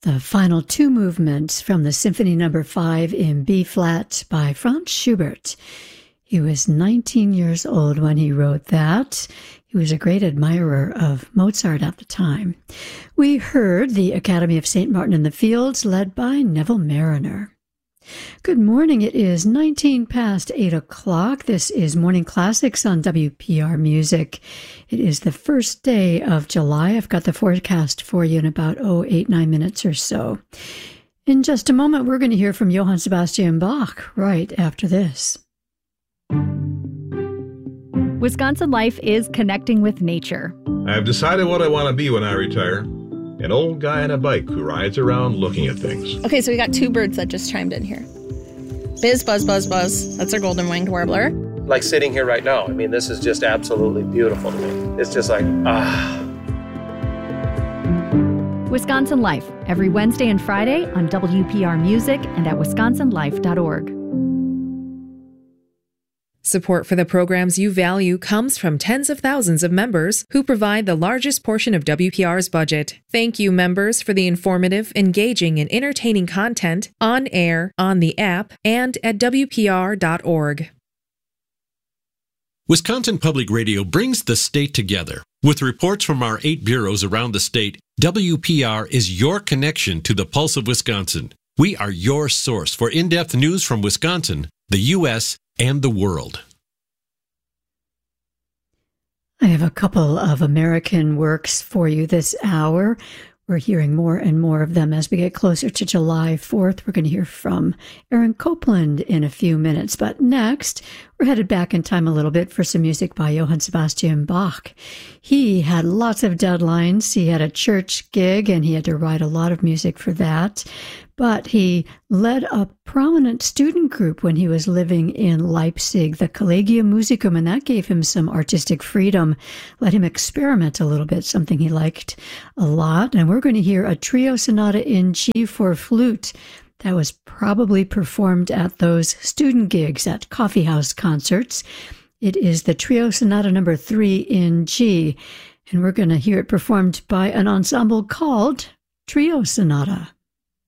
The final two movements from the Symphony No. 5 in B-flat by Franz Schubert. He was 19 years old when he wrote that. He was a great admirer of Mozart at the time. We heard the Academy of St. Martin in the Fields, led by Neville Mariner. Good morning. It is 19 past 8 o'clock. This is Morning Classics on WPR Music. It is the first day of July. I've got the forecast for you in about 8-9 minutes or so. In just a moment, we're going to hear from Johann Sebastian Bach right after this. Wisconsin Life is connecting with nature. I've decided what I want to be when I retire. An old guy on a bike who rides around looking at things. Okay, so we got two birds that just chimed in here. Biz, buzz, buzz, buzz. That's our golden-winged warbler. Like sitting here right now. I mean, this is just absolutely beautiful to me. It's just like, Wisconsin Life, every Wednesday and Friday on WPR Music and at wisconsinlife.org. Support for the programs you value comes from tens of thousands of members who provide the largest portion of WPR's budget. Thank you, members, for the informative, engaging, and entertaining content on air, on the app, and at WPR.org. Wisconsin Public Radio brings the state together. With reports from our 8 bureaus around the state, WPR is your connection to the pulse of Wisconsin. We are your source for in-depth news from Wisconsin, the U.S., and the world. I have a couple of American works for you this hour. We're hearing more and more of them as we get closer to July 4th. We're going to hear from Aaron Copland in a few minutes. But next, we're headed back in time a little bit for some music by Johann Sebastian Bach. He had lots of deadlines. He had a church gig, and he had to write a lot of music for that. But he led a prominent student group when he was living in Leipzig, the Collegium Musicum, and that gave him some artistic freedom, let him experiment a little bit, something he liked a lot. And we're going to hear a trio sonata in G for flute that was probably performed at those student gigs at coffeehouse concerts. It is the trio sonata number 3 in G, and we're going to hear it performed by an ensemble called Trio Sonata.